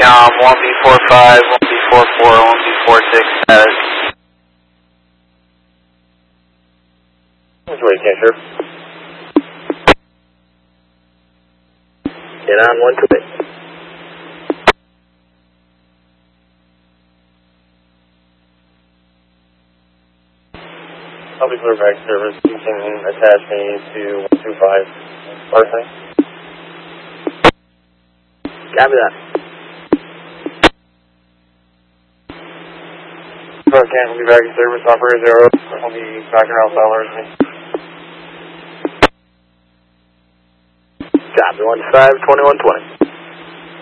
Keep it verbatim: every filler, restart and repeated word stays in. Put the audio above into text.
Um, one B four five, one B four four, one B four six status. Which way, Cancer? Get on one to it. I'll be clear back service. You can attach me to one two five. Parsing. Copy that. Can't will be back in service, operator zero. I'll be back around Fowler's. Copy, one five, twenty-one twenty.